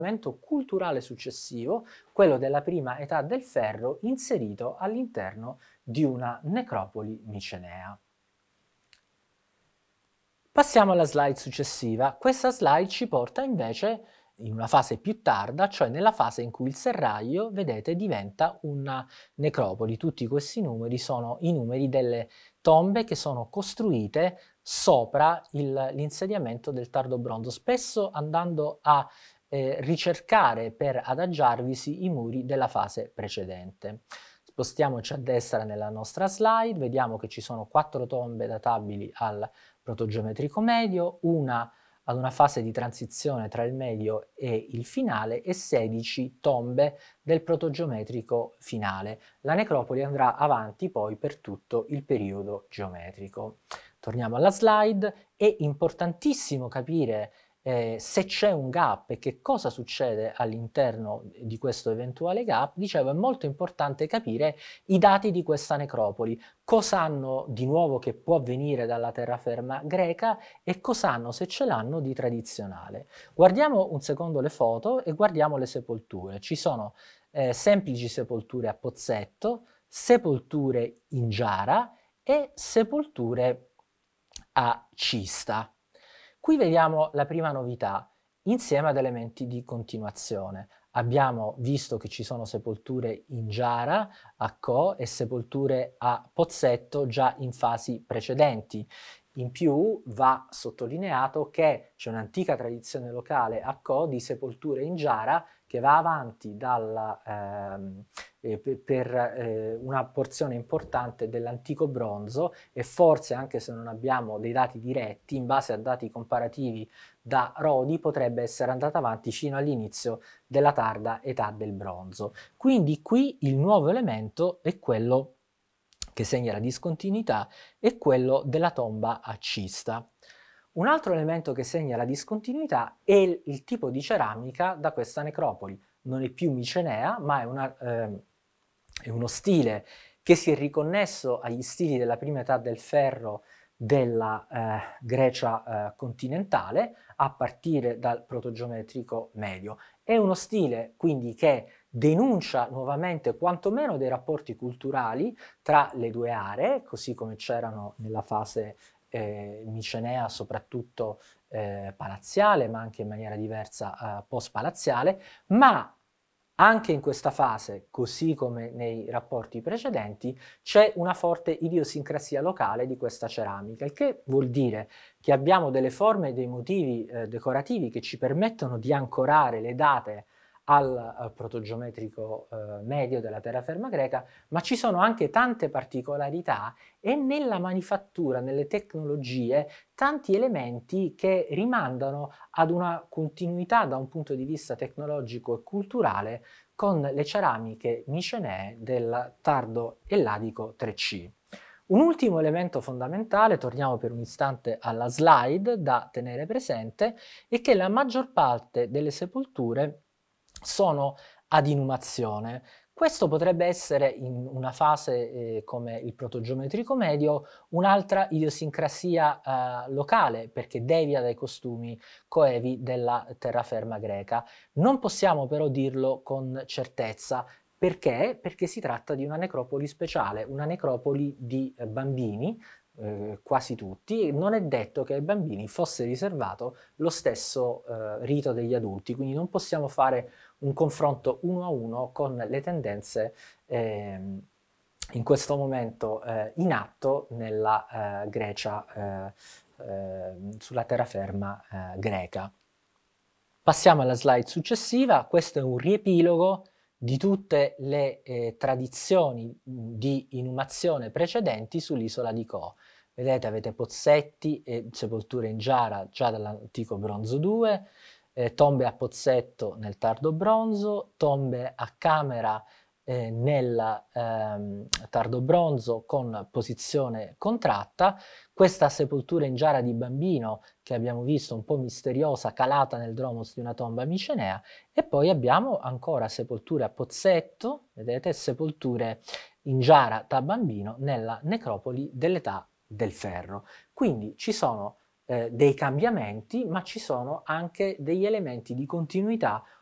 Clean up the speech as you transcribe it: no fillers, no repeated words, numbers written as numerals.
elemento culturale successivo, quello della prima età del ferro, inserito all'interno di una necropoli micenea. Passiamo alla slide successiva. Questa slide ci porta invece in una fase più tarda, cioè nella fase in cui il serraglio, vedete, diventa una necropoli. Tutti questi numeri sono i numeri delle tombe che sono costruite sopra l'insediamento del tardo bronzo, spesso andando a ricercare per adagiarvisi i muri della fase precedente. Spostiamoci a destra nella nostra slide, vediamo che ci sono 4 tombe databili al protogeometrico medio, una ad una fase di transizione tra il medio e il finale e 16 tombe del protogeometrico finale. La necropoli andrà avanti poi per tutto il periodo geometrico. Torniamo alla slide. È importantissimo capire se c'è un gap e che cosa succede all'interno di questo eventuale gap. Dicevo, è molto importante capire i dati di questa necropoli, cosa hanno di nuovo che può venire dalla terraferma greca e cosa hanno, se ce l'hanno, di tradizionale. Guardiamo un secondo le foto e guardiamo le sepolture. Ci sono semplici sepolture a pozzetto, sepolture in giara e sepolture a cista. Qui vediamo la prima novità, insieme ad elementi di continuazione. Abbiamo visto che ci sono sepolture in giara, a Co, e sepolture a pozzetto già in fasi precedenti. In più va sottolineato che c'è un'antica tradizione locale a Co di sepolture in giara che va avanti per una porzione importante dell'antico bronzo e forse, anche se non abbiamo dei dati diretti, in base a dati comparativi da Rodi, potrebbe essere andata avanti fino all'inizio della tarda età del bronzo. Quindi qui il nuovo elemento è quello che segna la discontinuità, è quello della tomba a cista. Un altro elemento che segna la discontinuità è il tipo di ceramica da questa necropoli. Non è più micenea, ma è uno stile che si è riconnesso agli stili della prima età del ferro della Grecia continentale, a partire dal protogeometrico medio. È uno stile quindi che denuncia nuovamente quantomeno dei rapporti culturali tra le due aree, così come c'erano nella fase micenea, soprattutto palaziale, ma anche in maniera diversa post-palaziale, ma anche in questa fase, così come nei rapporti precedenti, c'è una forte idiosincrasia locale di questa ceramica, il che vuol dire che abbiamo delle forme e dei motivi decorativi che ci permettono di ancorare le date al protogeometrico medio della terraferma greca, ma ci sono anche tante particolarità e nella manifattura, nelle tecnologie, tanti elementi che rimandano ad una continuità da un punto di vista tecnologico e culturale con le ceramiche micenee del tardo elladico 3C. Un ultimo elemento fondamentale, torniamo per un istante alla slide da tenere presente, è che la maggior parte delle sepolture sono ad inumazione. Questo potrebbe essere in una fase come il protogeometrico medio un'altra idiosincrasia locale, perché devia dai costumi coevi della terraferma greca. Non possiamo però dirlo con certezza. Perché? Perché si tratta di una necropoli speciale, una necropoli di bambini, quasi tutti, e non è detto che ai bambini fosse riservato lo stesso rito degli adulti, quindi non possiamo fare un confronto uno a uno con le tendenze in questo momento in atto nella Grecia, sulla terraferma greca. Passiamo alla slide successiva. Questo è un riepilogo di tutte le tradizioni di inumazione precedenti sull'isola di Co. Vedete, avete pozzetti e sepolture in giara già dall'antico bronzo 2, tombe a pozzetto nel tardo bronzo, tombe a camera nel tardo bronzo con posizione contratta, questa sepoltura in giara di bambino che abbiamo visto un po' misteriosa calata nel dromos di una tomba micenea, e poi abbiamo ancora sepolture a pozzetto, vedete, sepolture in giara da bambino nella necropoli dell'età del ferro. Quindi ci sono dei cambiamenti, ma ci sono anche degli elementi di continuità